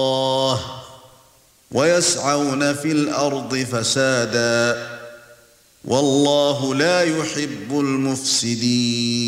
الله ويسعون في الأرض فسادا والله لا يحب المفسدين